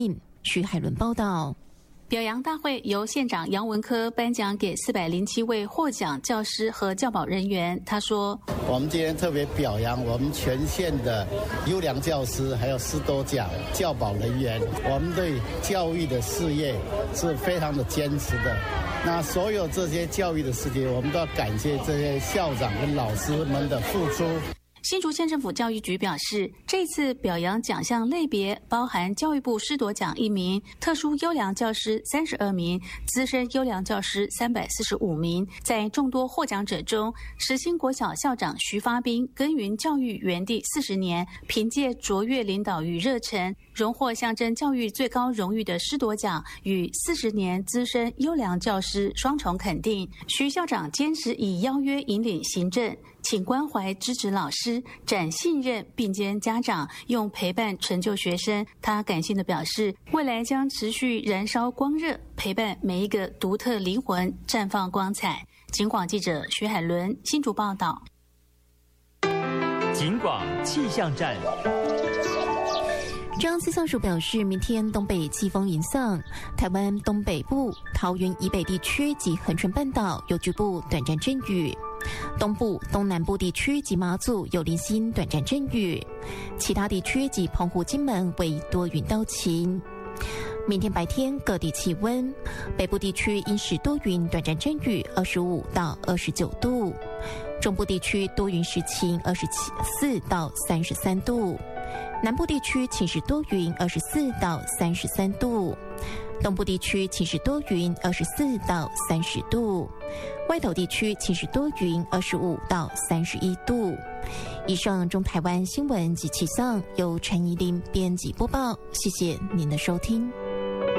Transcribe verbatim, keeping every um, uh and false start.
徐海伦报道。 表扬大会由县长杨文科颁奖给四百零七位获奖教师和教保人员。他说：“ 我们今天特别表扬我们全县的优良教师，还有师铎奖教保人员。我们对教育的事业是非常的坚持的。那所有这些教育的事情，我们都要感谢这些校长跟老师们的付出。” 新竹县政府教育局表示，这次表扬奖项类别包含教育部师铎奖一名、特殊优良教师三十二名、资深优良教师三百四十五名。在众多获奖者中，实心国小校长徐发斌耕耘教育园地四十年，凭借卓越领导与热忱，荣获象征教育最高荣誉的师铎奖与四十年资深优良教师双重肯定。徐校长坚持以邀约引领行政，请关怀支持老师，展信任并肩家长，用陪伴成就学生。他感性地表示，未来将持续燃烧光热，陪伴每一个独特灵魂绽放光彩。警广记者徐海伦新竹报道。 警广气象站。 中央气象署表示，明天东北季风迎送，台湾东北部、桃园以北地区及恒春半岛有局部短暂阵雨，东部、东南部地区及马祖有零星短暂阵雨，其他地区及澎湖、金门为多云到晴。明天白天各地气温，北部地区阴时多云短暂阵雨，二十五到二十九度；中部地区多云时晴，二十四到三十三度；南部地区晴时多云，二十四到三十三度；东部地区晴时多云，二十四到三十度；外岛地区晴时多云，二十五到三十一度。以上中台湾新闻及气象由陈怡琳编辑播报，谢谢您的收听。